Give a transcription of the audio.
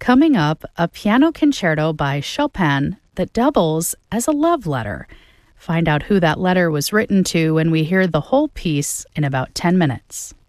Coming up, a piano concerto by Chopin that doubles as a love letter. Find out who that letter was written to when we hear the whole piece in about 10 minutes.